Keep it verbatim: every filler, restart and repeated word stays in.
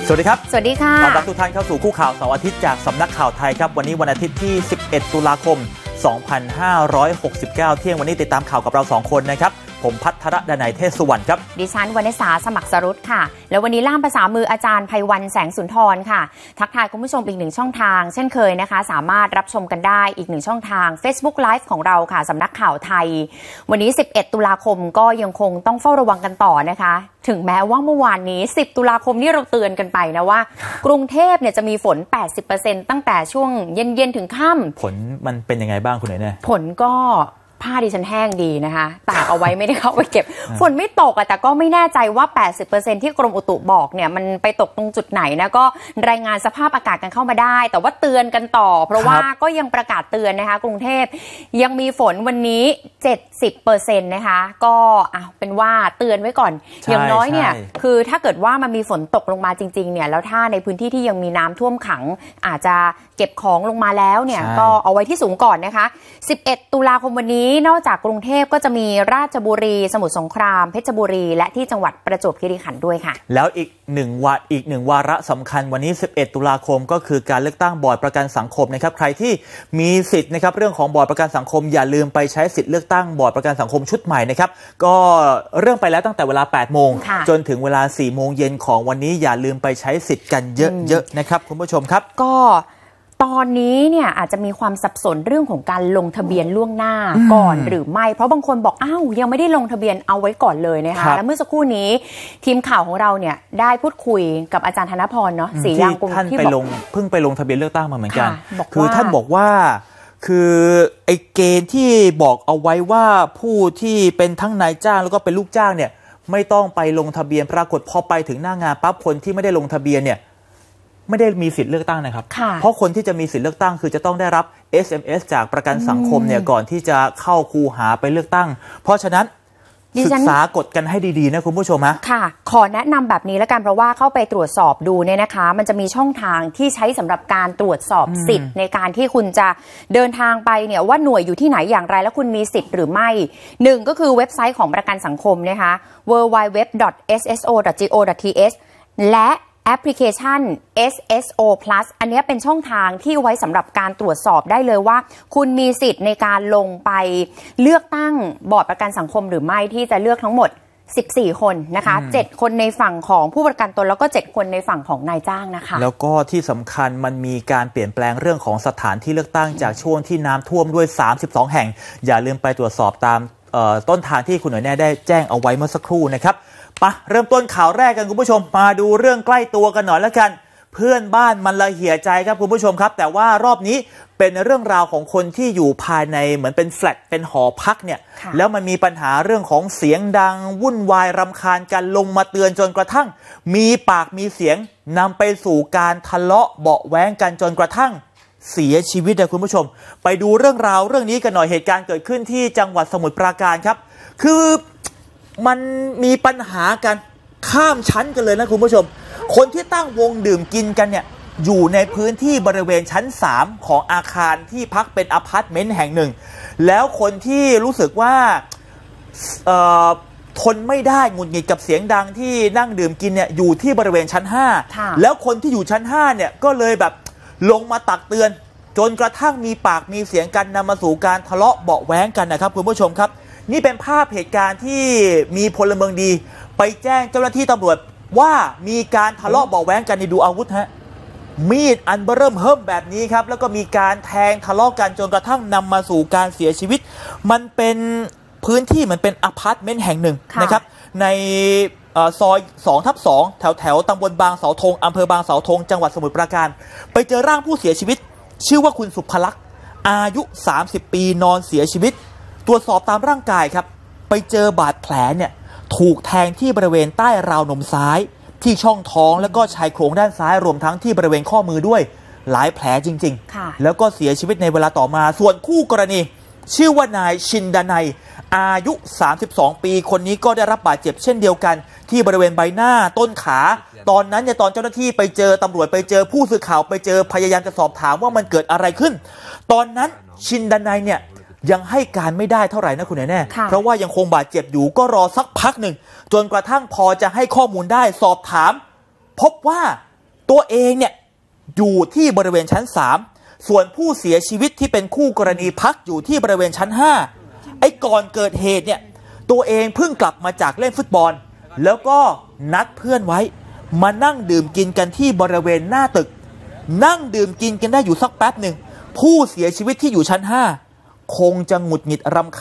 สวัสดีครับสวัสดีค่ะต้อนรับทุกท่านเข้าสู่คู่ข่าวเสาร์อาทิตย์จากสำนักข่าวไทยครับวันนี้วันอาทิตย์ที่สิบเอ็ดตุลาคมสองพันห้าร้อยหกสิบเก้าเที่ยงวันนี้ติดตามข่าวกับเราสองคนนะครับผมพัทรดนัยเทศสุวรรณครับดิฉันวรรณสาสมัครสรุตค่ะแล้ววันนี้ล่ามภาษามืออาจารย์ไพวันแสงสุนทรค่ะทักทายคุณผู้ชมอีกหนึ่งช่องทางเช่นเคยนะคะสามารถรับชมกันได้อีกหนึ่งช่องทาง Facebook Live ของเราค่ะสำนักข่าวไทยวันนี้สิบเอ็ดตุลาคมก็ยังคงต้องเฝ้าระวังกันต่อนะคะถึงแม้ว่าเมื่อวานนี้สิบตุลาคมนี่เราเตือนกันไปนะว่ากรุงเทพเนี่ยจะมีฝน แปดสิบเปอร์เซ็นต์ ตั้งแต่ช่วงเย็นๆถึงค่ำผลมันเป็นยังไงบ้างคุณเอ๋เนี่ยผลก็ผ้าดิฉันแห้งดีนะคะตากเอาไว้ไม่ได้เข้าไปเก็บ ฝนไม่ตกอะแต่ก็ไม่แน่ใจว่า แปดสิบเปอร์เซ็นต์ ที่กรมอุตุบอกเนี่ยมันไปตกตรงจุดไหนนะก็รายงานสภาพอากาศกันเข้ามาได้แต่ว่าเตือนกันต่อเพราะว่าก็ยังประกาศเตือนนะคะกรุงเทพยังมีฝนวันนี้ เจ็ดสิบเปอร์เซ็นต์ นะคะก็อ่ะเป็นว่าเตือนไว้ก่อนอย่างน้อยเนี่ยคือถ้าเกิดว่ามันมีฝนตกลงมาจริงๆเนี่ยแล้วถ้าในพื้นที่ที่ยังมีน้ำท่วมขังอาจจะเก็บของลงมาแล้วเนี่ยก็เอาไว้ที่สูงก่อนนะคะสิบเอ็ดตุลาคมวันนี้นอกจากกรุงเทพก็จะมีราชบุรีสมุทรสงครามเพชรบุรีและที่จังหวัดประจวบคีรีขันธ์ด้วยค่ะแล้วอีกหนึ่งวาอีกหนึ่งวาระสำคัญวันนี้สิบเอ็ดตุลาคมก็คือการเลือกตั้งบอร์ดประกันสังคมนะครับใครที่มีสิทธิ์นะครับเรื่องของบอร์ดประกันสังคมอย่าลืมไปใช้สิทธิ์เลือกตั้งบอร์ดประกันสังคมชุดใหม่นะครับก็เริ่มไปแล้วตั้งแต่เวลา แปดโมงจนถึงเวลา สี่โมงเย็นของวันนี้อย่าลืมไปใช้สิทธิ์กันเยอะๆนะครับคุณผู้ชมครับก็ตอนนี้เนี่ยอาจจะมีความสับสนเรื่องของการลงทะเบียนล่วงหน้าก่อนหรือไม่เพราะบางคนบอกอ้าวยังไม่ได้ลงทะเบียนเอาไว้ก่อนเลยนะคะและเมื่อสักครู่นี้ทีมข่าวของเราเนี่ยได้พูดคุยกับอาจารย์ธนพรเนาะศรียางกุลที่ไปลงเพิ่งไปลงทะเบียนเลือกตั้งมาเหมือนกันคือท่านบอกว่าคือไอ้เกณฑ์ที่บอกเอาไว้ว่าผู้ที่เป็นทั้งนายจ้างแล้วก็เป็นลูกจ้างเนี่ยไม่ต้องไปลงทะเบียนปรากฏพอไปถึงหน้างานปั๊บคนที่ไม่ได้ลงทะเบียนเนี่ยไม่ได้มีสิทธิ์เลือกตั้งนะครับเพราะคนที่จะมีสิทธิ์เลือกตั้งคือจะต้องได้รับ เอส เอ็ม เอส จากประกันสังคมเนี่ยก่อนที่จะเข้าคูหาไปเลือกตั้งเพราะฉะนั้นศึกษากฎกันให้ดีๆนะคุณผู้ชมฮะค่ะขอแนะนำแบบนี้แล้วกันเพราะว่าเข้าไปตรวจสอบดูเนี่ยนะคะมันจะมีช่องทางที่ใช้สำหรับการตรวจสอบสิทธิ์ในการที่คุณจะเดินทางไปเนี่ยว่าหน่วยอยู่ที่ไหนอย่างไรแล้วคุณมีสิทธิ์หรือไม่หนึ่งก็คือเว็บไซต์ของประกันสังคมนะคะ ดับเบิลยู ดับเบิลยู ดับเบิลยู ดอท เอส เอส โอ ดอท จี โอ ดอท ที เอช และแอปพลิเคชัน เอส เอส โอ Plus อันนี้เป็นช่องทางที่ไว้สำหรับการตรวจสอบได้เลยว่าคุณมีสิทธิ์ในการลงไปเลือกตั้งบอร์ดประกันสังคมหรือไม่ที่จะเลือกทั้งหมดสิบสี่คนนะคะเจ็ดคนในฝั่งของผู้ประกันตนแล้วก็เจ็ดคนในฝั่งของนายจ้างนะคะแล้วก็ที่สำคัญมันมีการเปลี่ยนแปลงเรื่องของสถานที่เลือกตั้งจากช่วงที่น้ำท่วมด้วยสามสิบสองแห่งอย่าลืมไปตรวจสอบตามต้นทางที่คุณหน่วยแน่ได้แจ้งเอาไว้เมื่อสักครู่นะครับปะเริ่มต้นข่าวแรกกันคุณผู้ชมมาดูเรื่องใกล้ตัวกันหน่อยแล้วกันเพื่อนบ้านมันละเหี่ยใจครับคุณผู้ชมครับแต่ว่ารอบนี้เป็นเรื่องราวของคนที่อยู่ภายในเหมือนเป็นแฟลตเป็นหอพักเนี่ยแล้วมันมีปัญหาเรื่องของเสียงดังวุ่นวายรำคาญกันลงมาเตือนจนกระทั่งมีปากมีเสียงนำไปสู่การทะเลาะเบาะแว้งกันจนกระทั่งเสียชีวิตนะคุณผู้ชมไปดูเรื่องราวเรื่องนี้กันหน่อยเหตุการณ์เกิดขึ้นที่จังหวัดสมุทรปราการครับคือมันมีปัญหากันข้ามชั้นกันเลยนะคุณผู้ชมคนที่ตั้งวงดื่มกินกันเนี่ยอยู่ในพื้นที่บริเวณชั้นสามของอาคารที่พักเป็นอพาร์ตเมนต์แห่งหนึ่งแล้วคนที่รู้สึกว่าทนไม่ได้หงุดหงิดกับเสียงดังที่นั่งดื่มกินเนี่ยอยู่ที่บริเวณชั้นห้าแล้วคนที่อยู่ชั้นห้าเนี่ยก็เลยแบบลงมาตักเตือนจนกระทั่งมีปากมีเสียงกันนำมาสู่การทะเลาะเบาะแว้งกันนะครับคุณผู้ชมครับนี่เป็นภาพเหตุการณ์ที่มีพลเมืองดีไปแจ้งเจ้าหน้าที่ตำรวจว่ามีการทะเลาะเบาะแว้งกันในดูอาวุธฮะมีดอันเบิ่มเฮิ่มแบบนี้ครับแล้วก็มีการแทงทะเลาะกันจนกระทั่งนำมาสู่การเสียชีวิตมันเป็นพื้นที่มันเป็นอพาร์ตเมนต์แห่งหนึ่งนะครับในซอย สองทับสอง แถวแถวตำบลบางเสาธงอำเภอบางเสาธงจังหวัดสมุทรปราการไปเจอร่างผู้เสียชีวิตชื่อว่าคุณสุภลักษณ์อายุสามสิบปีนอนเสียชีวิตตรวจสอบตามร่างกายครับไปเจอบาดแผลเนี่ยถูกแทงที่บริเวณใต้ราวนมซ้ายที่ช่องท้องแล้วก็ชายโครงด้านซ้ายรวมทั้งที่บริเวณข้อมือด้วยหลายแผลจริงๆแล้วก็เสียชีวิตในเวลาต่อมาส่วนคู่กรณีชื่อว่านายชินดานัยอายุสามสิบสองปีคนนี้ก็ได้รับบาดเจ็บเช่นเดียวกันที่บริเวณใบหน้าต้นขาตอนนั้นเนี่ยตอนเจ้าหน้าที่ไปเจอตำรวจไปเจอผู้สื่อข่าวไปเจอพยายามจะสอบถามว่ามันเกิดอะไรขึ้นตอนนั้นชินดานัยเนี่ยยังให้การไม่ได้เท่าไหร่นะคุณแน่เพราะว่ายังคงบาดเจ็บอยู่ก็รอสักพักหนึ่งจนกระทั่งพอจะให้ข้อมูลได้สอบถามพบว่าตัวเองเนี่ยอยู่ที่บริเวณชั้นสามส่วนผู้เสียชีวิตที่เป็นคู่กรณีพักอยู่ที่บริเวณชั้นห้าไอ้ก่อนเกิดเหตุเนี่ยตัวเองเพิ่งกลับมาจากเล่นฟุตบอลแล้วก็นัดเพื่อนไว้มานั่งดื่มกินกันที่บริเวณหน้าตึกนั่งดื่มกินกันได้อยู่สักแป๊บหนึ่งผู้เสียชีวิตที่อยู่ชั้นห้าคงจะหงุดหงิดรำคาญ